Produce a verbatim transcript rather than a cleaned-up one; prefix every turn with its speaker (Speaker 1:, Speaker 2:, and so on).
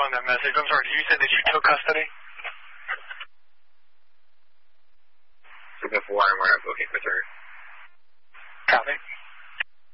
Speaker 1: on that message. I'm sorry, did you say that you took custody?